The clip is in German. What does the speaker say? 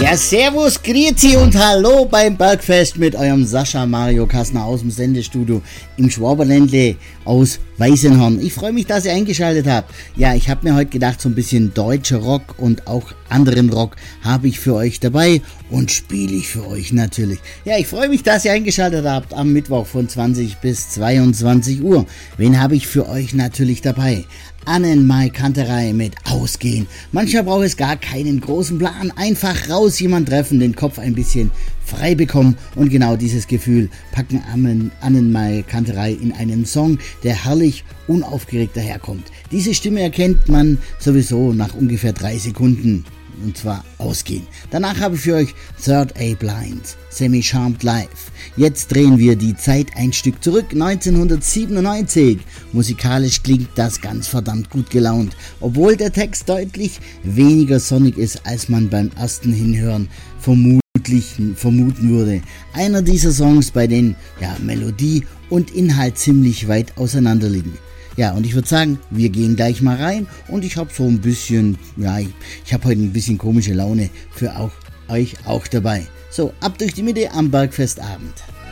Ja, servus, grüezi und hallo beim Bergfest mit eurem Sascha Mario Kassner aus dem Sendestudio im Schwaberländle aus Weißenhorn. Ich freue mich, dass ihr eingeschaltet habt. Ja, ich habe mir heute gedacht, so ein bisschen deutscher Rock und auch anderen Rock habe ich für euch dabei und spiele ich für euch natürlich. Ja, ich freue mich, dass ihr eingeschaltet habt am Mittwoch von 20 bis 22 Uhr. Wen habe ich für euch natürlich dabei? Annenmai Kanterei mit Ausgehen. Manchmal braucht es gar keinen großen Plan. Einfach raus jemand treffen, den Kopf ein bisschen frei bekommen. Und genau dieses Gefühl packen Annenmai Kanterei in einen Song, der herrlich unaufgeregt daherkommt. Diese Stimme erkennt man sowieso nach ungefähr 3 Sekunden. Und zwar Ausgehen. Danach habe ich für euch Third A Blind, Semi-Charmed Live. Jetzt drehen wir die Zeit ein Stück zurück, 1997. Musikalisch klingt das ganz verdammt gut gelaunt, obwohl der Text deutlich weniger sonnig ist, als man beim ersten Hinhören vermuten würde. Einer dieser Songs, bei denen Melodie und Inhalt ziemlich weit auseinander liegen. Ja, und ich würde sagen, wir gehen gleich mal rein und ich habe so ein bisschen, ich habe heute ein bisschen komische Laune für euch auch dabei. So, ab durch die Mitte am Bergfestabend.